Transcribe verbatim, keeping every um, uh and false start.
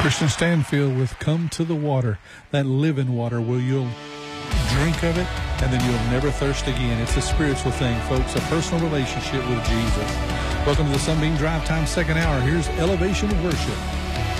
Christian Stanfield with Come to the Water, that living water where you'll drink of it and then you'll never thirst again. It's a spiritual thing, folks, a personal relationship with Jesus. Welcome to the Sunbeam Drive Time second hour. Here's Elevation Worship.